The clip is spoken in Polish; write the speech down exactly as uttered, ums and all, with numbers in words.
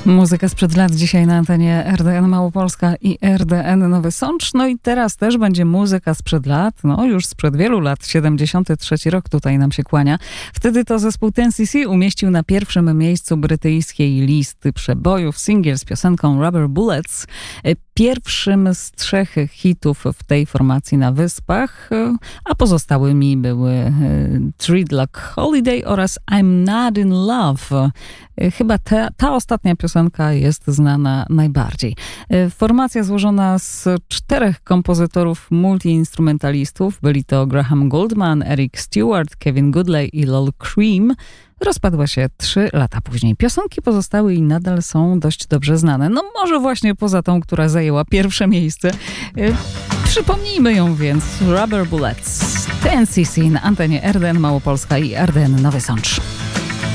Muzyka sprzed lat dzisiaj na antenie R D N Małopolska i R D N Nowy Sącz. No i teraz też będzie muzyka sprzed lat, no już sprzed wielu lat, siedemdziesiąty trzeci rok tutaj nam się kłania. Wtedy to zespół Ten C C umieścił na pierwszym miejscu brytyjskiej listy przebojów singiel z piosenką Rubber Bullets. Pierwszym z trzech hitów w tej formacji na Wyspach, a pozostałymi były Dreadlock Holiday oraz I'm Not In Love. Chyba ta, ta ostatnia piosenka jest znana najbardziej. Formacja złożona z czterech kompozytorów multiinstrumentalistów, byli to Graham Gouldman, Eric Stewart, Kevin Goodley i Lol Creme, rozpadła się trzy lata później. Piosenki pozostałe i nadal są dość dobrze znane. No może właśnie poza tą, która zajęła pierwsze miejsce. Przypomnijmy ją więc. Rubber Bullets. Ten C C na antenie R D N Małopolska i R D N Nowy Sącz.